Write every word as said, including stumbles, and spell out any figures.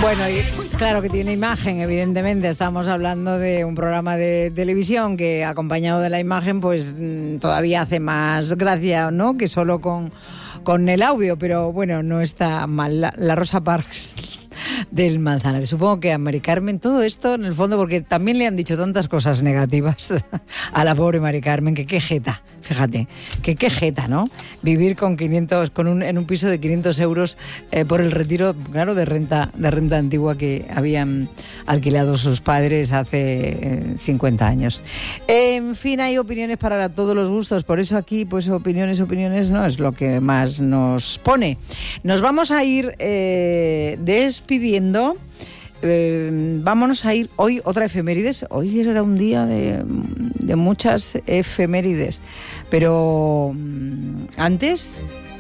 Bueno, y claro que tiene imagen, evidentemente. Estamos hablando de un programa de televisión que, acompañado de la imagen, pues todavía hace más gracia, ¿no?, que solo con, con el audio. Pero bueno, no está mal. La, la Rosa Parks del Manzanares. Supongo que a Mari Carmen todo esto, en el fondo, porque también le han dicho tantas cosas negativas a la pobre Mari Carmen, que qué jeta, fíjate, que qué jeta, ¿no? Vivir con quinientos, con un, en un piso de quinientos euros eh, por el retiro, claro, de renta, de renta antigua que habían alquilado sus padres hace eh, cincuenta años. En fin, hay opiniones para todos los gustos, por eso aquí, pues opiniones, opiniones no es lo que más nos pone. Nos vamos a ir eh, despidiendo. Eh, vámonos a ir hoy, otra efemérides. Hoy era un día de, de muchas efemérides, pero antes